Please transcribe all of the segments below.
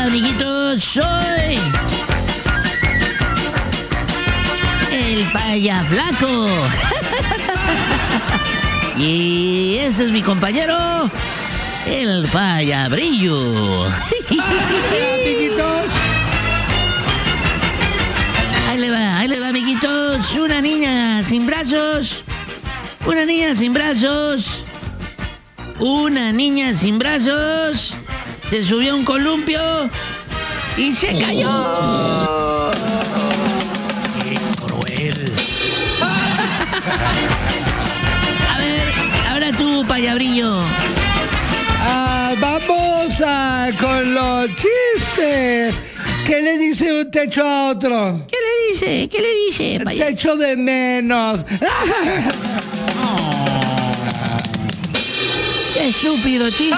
amiguitos, soy el Payaflaco. Y ese es mi compañero, el Payabrillo. Amiguitos. Ahí le va, amiguitos. Una niña sin brazos. Una niña sin brazos. Una niña sin brazos. Se subió a un columpio y se cayó. ¡Qué cruel! A ver, ahora tú, Payabrillo. Vamos con los chistes. ¿Qué le dice un techo a otro? ¿Qué le dice? ¿Qué le dice, Payabrillo? Techo de menos. ¡Qué estúpido chiste!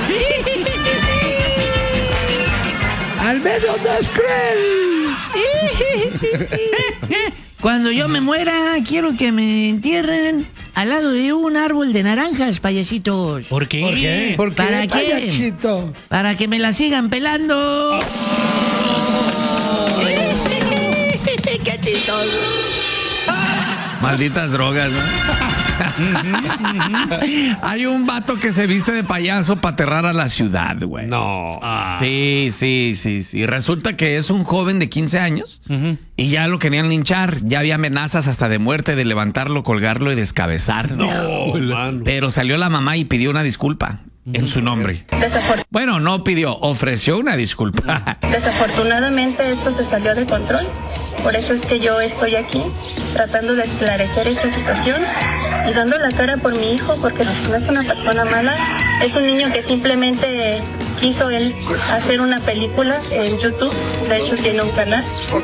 Al menos no es cruel. Cuando yo me muera, quiero que me entierren al lado de un árbol de naranjas, payasitos. ¿Por qué? ¿Por qué? ¿Para qué? Payachito? Para que me la sigan pelando. ¡Qué chistoso! Malditas drogas, ¿no? Hay un vato que se viste de payaso para aterrar a la ciudad, güey. No. Sí. Resulta que es un joven de 15 años y ya lo querían linchar. Ya había amenazas hasta de muerte, de levantarlo, colgarlo y descabezarlo. Mano. Pero salió la mamá y pidió una disculpa en su nombre. Bueno, no pidió, ofreció una disculpa. Desafortunadamente esto te salió de control, por eso es que yo estoy aquí tratando de esclarecer esta situación y dando la cara por mi hijo, porque no es una persona mala, es un niño que simplemente quiso él hacer una película en YouTube, de hecho tiene un canal,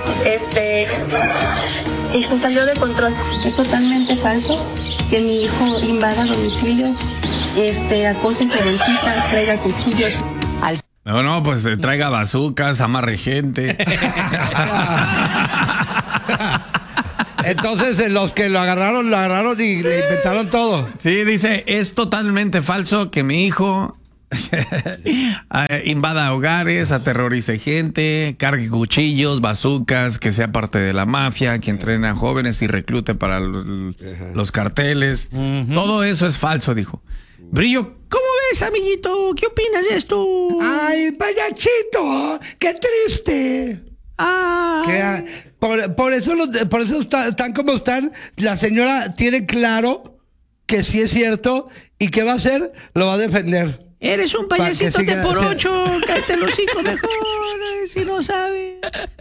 y se salió de control. Es totalmente falso que mi hijo invada domicilios, acose jovencitas, traiga cuchillos. No, pues traiga bazucas, amarre gente. Entonces los que lo agarraron y le inventaron todo. Sí, dice, es totalmente falso que mi hijo invada hogares, aterrorice gente, cargue cuchillos, bazucas, que sea parte de la mafia, que entrene a jóvenes y reclute para los carteles. Todo eso es falso, dijo. Brillo, ¿cómo ves, amiguito? ¿Qué opinas de esto? ¡Ay, payachito! ¡Qué triste! Por eso están como están. La señora tiene claro que sí es cierto y que va a hacer, lo va a defender. Eres un payasito de por 8, cállate los hijos mejor, si no sabes.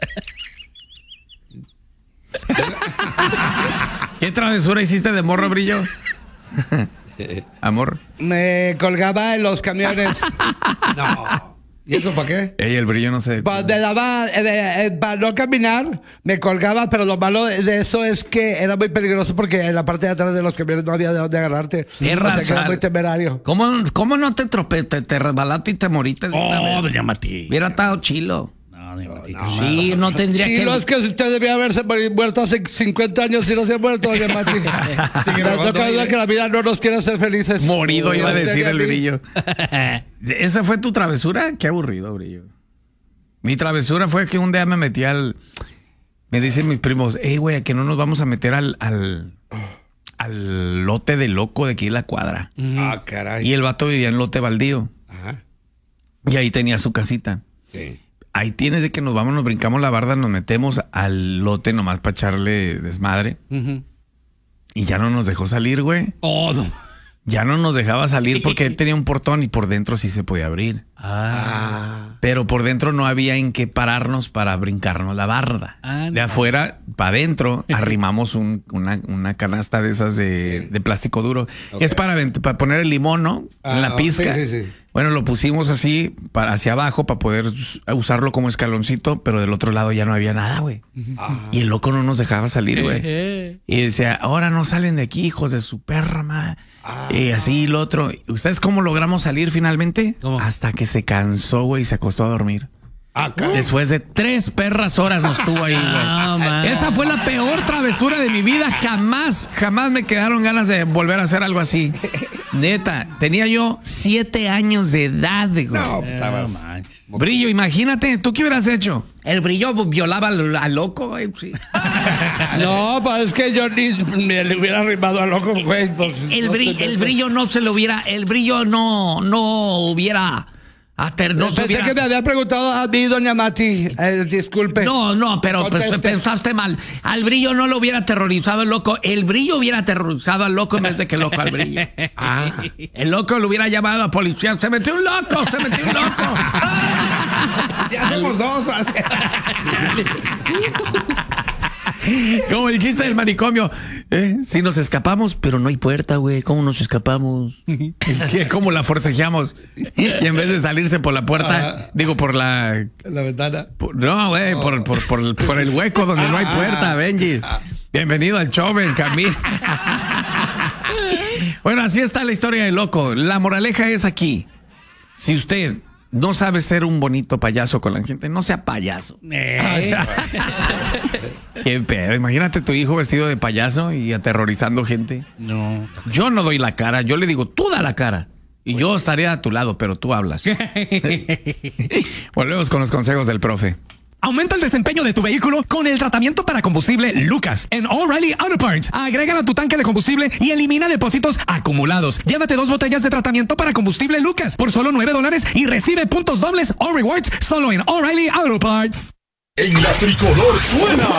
¿Qué travesura hiciste de morro, Brillo? Amor. Me colgaba en los camiones. No. ¿Y eso para qué? Ey, el Brillo no sé. Para no caminar, me colgaba, pero lo malo de eso es que era muy peligroso porque en la parte de atrás de los camiones no había de dónde agarrarte. Era muy temerario. ¿Cómo no te resbalaste y te moriste de una vez? doña Mati. Hubiera estado chilo. No, Sí, no tendría que... Es que usted debía haberse muerto hace 50 años y no se ha muerto, doña Mati. Que la vida no nos quiere hacer felices. Morido, iba a decir el Brillo. ¿Esa fue tu travesura? Qué aburrido, Brillo. Mi travesura fue que un día me metí me dicen mis primos, güey, que no nos vamos a meter al lote de loco de aquí en la cuadra. Caray. Y el vato vivía en lote baldío. Ajá. Y ahí tenía su casita. Sí. Ahí tienes de que nos vamos, nos brincamos la barda, nos metemos al lote nomás para echarle desmadre. Y ya no nos dejó salir, güey. No. Ya no nos dejaba salir porque él tenía un portón y por dentro sí se podía abrir. Pero por dentro no había en qué pararnos para brincarnos la barda. De afuera para adentro arrimamos una canasta de esas de plástico duro. Okay. Es para poner el limón, ¿no? En la pizca. Sí. Bueno, lo pusimos así hacia abajo para poder usarlo como escaloncito, pero del otro lado ya no había nada, güey. Y el loco no nos dejaba salir, güey. Y decía, ahora no salen de aquí, hijos de su perra, madre. Y así lo otro. ¿Ustedes cómo logramos salir finalmente? ¿Cómo? Hasta que se cansó, güey, y se acostó a dormir. Después de 3 perras horas nos tuvo ahí, güey. Esa fue la peor travesura de mi vida. Jamás me quedaron ganas de volver a hacer algo así. Neta, tenía yo 7 años de edad, güey. No, estabas. Brillo, imagínate, ¿tú qué hubieras hecho? El Brillo violaba al loco, güey. Sí. No, pues es que yo ni le hubiera arrimado a loco, güey. Pues, El Brillo no se lo hubiera... El Brillo no hubiera... Pensé que me había preguntado a mí, doña Mati. Disculpe. No, pero pues, pensaste mal. Al Brillo no lo hubiera aterrorizado el loco. El Brillo hubiera aterrorizado al loco en vez de que el loco al Brillo. El loco lo hubiera llamado a la policía. ¡Se metió un loco! Ya somos dos. Como el chiste del manicomio. Si nos escapamos, pero no hay puerta, güey. ¿Cómo nos escapamos? ¿Cómo la forcejeamos? Y en vez de salirse por la puerta, digo, por la... La ventana. No, güey, por el hueco donde no hay puerta, Benji. Bienvenido al show, Benjamín. Bueno, así está la historia del loco. La moraleja es aquí. Si usted no sabe ser un bonito payaso con la gente, no sea payaso. Qué pedo. Imagínate tu hijo vestido de payaso y aterrorizando gente. No. Yo no doy la cara. Yo le digo, tú da la cara. Y yo estaré a tu lado, pero tú hablas. Volvemos con los consejos del profe. Aumenta el desempeño de tu vehículo con el tratamiento para combustible Lucas en O'Reilly Auto Parts. Agrégalo a tu tanque de combustible y elimina depósitos acumulados. Llévate 2 botellas de tratamiento para combustible Lucas por solo $9 y recibe puntos dobles o rewards solo en O'Reilly Auto Parts. En la tricolor suena